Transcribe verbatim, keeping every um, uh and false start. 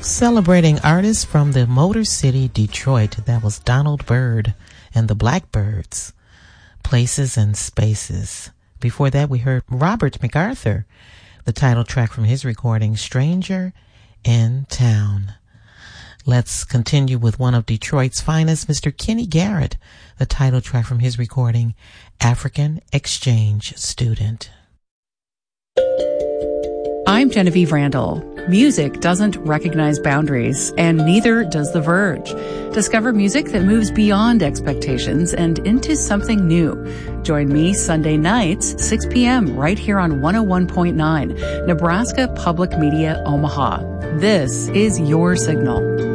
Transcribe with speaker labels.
Speaker 1: Celebrating artists from the Motor City, Detroit. That was Donald Byrd and the Blackbirds. Places and Spaces. Before that, we heard Robert MacArthur, the title track from his recording, Stranger in Town. Let's continue with one of Detroit's finest, Mister Kenny Garrett, the title track from his recording, African Exchange Student.
Speaker 2: I'm Genevieve Randall. Music doesn't recognize boundaries, and neither does The Verge. Discover music that moves beyond expectations and into something new. Join me Sunday nights, six p.m., right here on one oh one point nine, Nebraska Public Media, Omaha. This is your signal.